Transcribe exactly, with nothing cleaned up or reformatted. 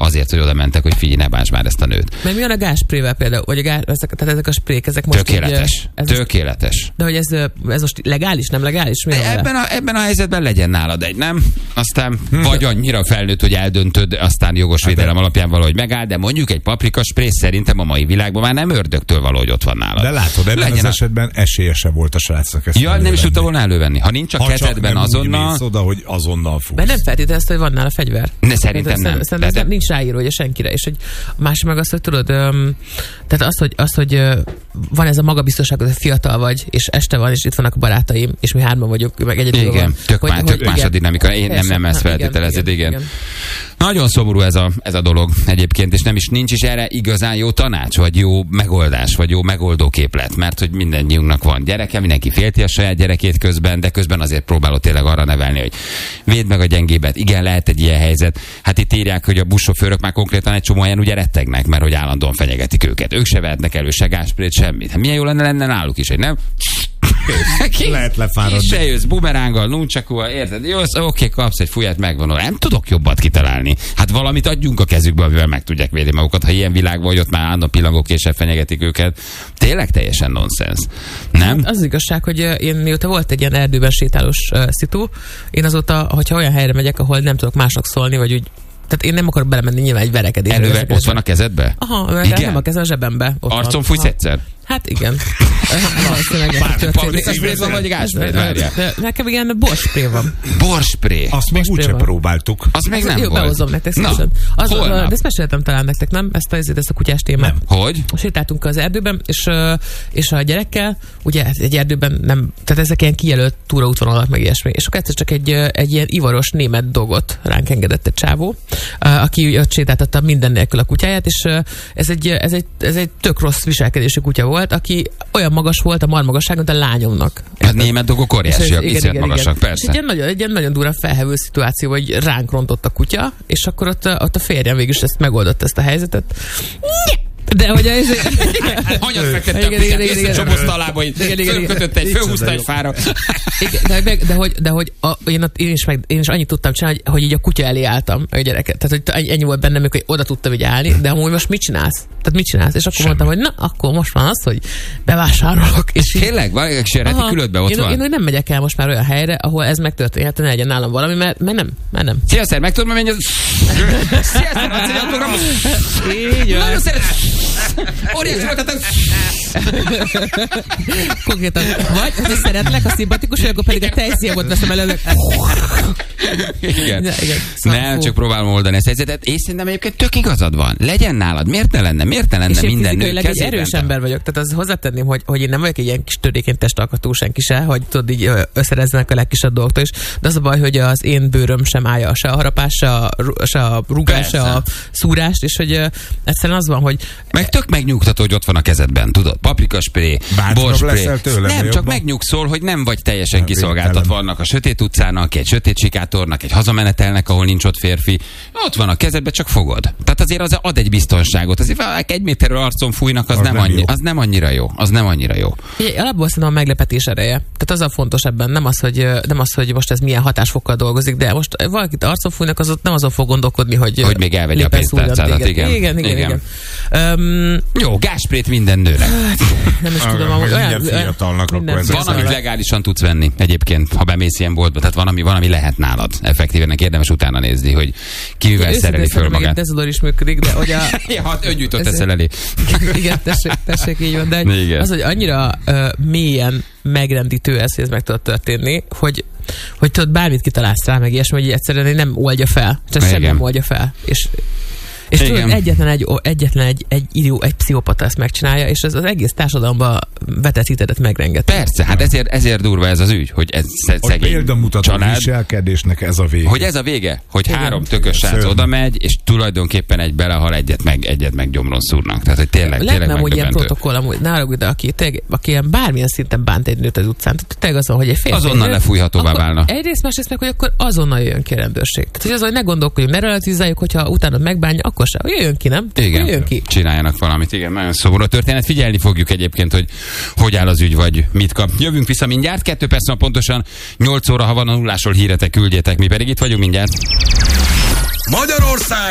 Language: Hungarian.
azért, hogy oda mentek, hogy figyelj, ne bánts már ezt a nőt. Mert mi van a gázsprével például? Vagy a gáz, ezek, tehát ezek a sprék, ezek most Tökéletes. Így, ez Tökéletes. Most, de hogy ez, ez most legális, nem legális? Mi ebben, a, ebben a helyzetben legyen nálad egy, nem? Aztán vagy annyira felnőtt, hogy eldöntöd, aztán jogos védelem alapján valahogy megáll, de mondjuk egy paprikaspré szerintem a mai világban már nem ördögtől való, hogy ott van nálad. De látod, ebben legyen az a... esetben esélye se volt a srácnak ezt. Ja, nem is tudta volna elővenni. Ha nincs a ha kezedben azonnal... oda, hogy azonnal fogsz. Mert nem feltételezte, hogy van nála fegyver. Ne, szerintem nem. Szerintem de, de... nincs ráírva, hogy senkire. És hogy a másik meg az, hogy tudod, öm, tehát az, hogy, az, hogy ö, van ez a magabiztosság, hogy fiatal vagy, és este van, és itt vannak a barátaim, és mi hárman vagyunk, meg egyedül igen, van. tök, hogy, má, hogy, tök igen, más a dinamika. Én nem, nem ezt feltételezed, igen, igen. igen. Nagyon szomorú ez a, ez a dolog egyébként, és nem is nincs is erre igazán jó tanács, vagy jó megoldás, vagy jó megoldóképlet, mert hogy mindennyiunknak van gyereke, mindenki félti a saját gyerekét közben, de közben azért próbálod tényleg arra nevelni, hogy védd meg a gyengébet. Igen, lehet egy ilyen helyzet. Hát itt írják, hogy a buszsofőrök már konkrétan egy csomó helyen ugye rettegnek, mert hogy állandóan fenyegetik őket. Ők se vehetnek elő se gázsprét, semmit. Hát milyen jó lenne lenne náluk is, hogy nem? Ki, lehet lefáradni. Ki se jössz bumeránggal, nuncsakúval, érted? Jó, oké, okay, kapsz egy fúját, megvan. Nem tudok jobbat kitalálni. Hát valamit adjunk a kezükbe, amivel meg tudják védeni magukat. Ha ilyen világban, hogy ott már állandóan pillangókéssel fenyegetik őket, tényleg teljesen nonsens. Nem? Hát az, az igazság, hogy én mióta volt egy ilyen erdőben sétálós uh, szitu, én azóta, hogyha olyan helyre megyek, ahol nem tudok másnak szólni, vagy úgy, tehát én nem akarok belemenni nyilván egy verekedésbe. Előve ott van a kezedbe? Aha, mert nem a kezem a zsebembe. Arcon fújsz egyszer? Hát igen. Paprikaspré van, vagy gázspré? Nekem igen, borsspré van. Borspré? Azt még úgyse próbáltuk. Azt még nem jó, volt. Behozom nektek Na, szívesen. Az, holnap. de ezt meséltem talán nektek, nem? Ezt a, ezt a kutyás témát. Nem. Hogy? Sétáltunk az erdőben, és, és a gyerekkel, ugye egy erdőben nem, tehát ezek ilyen kijelölt túraútvonalak, meg ilyesmi. És akkor egyszer csak egy, egy ilyen ivaros német dogot ránk engedett egy csávó, aki ott sétáltatta minden nélkül a kutyáját, és ez egy, ez egy, ez egy tök rossz viselkedésű kutya volt, aki olyan magas volt a marmagasságon, mint a lányomnak. A német dogok óriásiak, iszonyat magasak, persze. És egy ilyen nagyon, egy ilyen nagyon durva felhevő szituáció, hogy ránk rontott a kutya, és akkor ott, ott a férjem végül is ezt megoldott, ezt a helyzetet. De hogy ez... Hanyat fektette a kutyát, összecsomozta a lábait, fölkötötte egy, fölhúzta egy fára. De, de, de hogy, de, hogy a, én, én, is meg, én is annyit tudtam csinálni, hogy, hogy így a kutya elé álltam a gyereket. Tehát hogy ennyi volt bennem, hogy oda tudtam így állni, de amúgy most mit csinálsz? Tehát mit csinálsz? És akkor Semmi. mondtam, hogy na, akkor most van az, hogy bevásárolok. És tényleg? Van egy séreti külödbe ott én, van? Én, én nem megyek el most már olyan helyre, ahol ez megtörténhet, ne legyen nálam valami, mert, mert nem, mert nem. Szia, szer, meg tudom menni az... Szia, szer, adsz egy autogramot? Így van. Nagyon szeret... Óriási volt, tehát... Konkrétan. Vagy, hogy szeretlek, a szimpatikus, vagy akkor pedig a tejszíjagot veszem előbb. Igen. igen. Nem, csak próbálom oldani ezt a helyzetet. És szerintem egyébként tök igazad van. Legyen nálad. Miért ne lenne? Miért ne lenne minden nő kezében? És én egy erős ember vagyok. Tehát az hozzátenném, hogy, hogy én nem vagyok egy ilyen kis törékeny testalkatú senki se, hogy tudod, így összerezzenek a legkisebb dolgoktól is. De az a baj, hogy az én bőröm sem állja se a harapás, se a, se a rugás, se a szúrást, és hogy uh, egyszerűen az van, hogy... Meg tök megnyugtató, hogy ott van a kezedben, tudod? Paprikaspré, borspré. Nem, csak megnyugszol, hogy nem vagy teljesen nem, kiszolgáltatva vannak a sötét utcának, egy sötét sikátornak, egy hazamenetelnek, ahol nincs ott férfi. Ott van a kezedben, csak fogod. Tehát azért az ad egy biztonságot. Azért egy méterről arcon fújnak, az, az, nem, nem, annyi, az nem annyira jó. Az nem annyira jó. Ugye, alapból szerintem a meglepetés ereje. Tehát az a fontos ebben, nem az, hogy, nem az, hogy most ez milyen hatásfokkal dolgozik, de most valakit arcon fújnak, az ott nem azon fog gondolkodni, hogy, hogy még elvegye a pénztárcádat. Igen. Igen, igen, igen. igen. Um, jó, gázsprét minden nőnek. Nem is tudom, amúgy olyan, fiatalnak minden akkor van, amit legálisan tudsz venni egyébként, ha bemész ilyen boltba. Tehát van, ami, van, ami lehet nálad. Effektíven érdemes utána nézni, hogy kivel szereli föl magát. Dezodor is működik, de hogy a... ja, hát öngyújtott teszel elé. Igen, tessék, tessék, így van. De igen. Az, hogy annyira uh, mélyen megrendítő ez, hogy ez meg tudott történni, hogy hogy tudod, bármit kitalálsz rá, meg ilyesmi, hogy egyszerűen nem oldja fel. Tehát sem nem oldja fel. És És tudod, egyetlen egy, egyetlen egy, egy idió, egy pszichopata ezt megcsinálja, és ez az egész társadalomban vetett hitedet megrenget. Persze, hát ezért, ezért durva ez az ügy, hogy ez szegény példamutató viselkedésnek ez a vége. Hogy ez a vége, hogy igen. három tökös srác oda megy, és tulajdonképpen egy belehal, egyet meg, egyet meg gyomron szúrnak. Tehát, hogy tényleg, tényleg megdöbbentő. Úgy ilyen protokoll, amúgy ne haragudj, de aki, tényleg, aki ilyen bármilyen szinten bánt egy nőt az utcán, tehát tényleg azon, hogy egy férfi azonnal lefújhatóvá válna. Egyrészt, másrészt meg, hogy akkor azonnal jöjjön ki a rendőrség. Tehát, hogy az, hogy ne gondolkodjunk, ne relativizáljuk, hogyha utána megbánja, akkor se. Jöjjön ki, nem? Igen, jöjjön ki. Csináljanak valamit, igen, nagyon szomorú a történet. Figyelni fogjuk egyébként, hogy hogy áll az ügy, vagy mit kap. Jövünk vissza mindjárt, kettő perc pontosan, nyolc óra, ha van a nullásról híretek, küldjétek, mi pedig itt vagyunk mindjárt. Magyarország!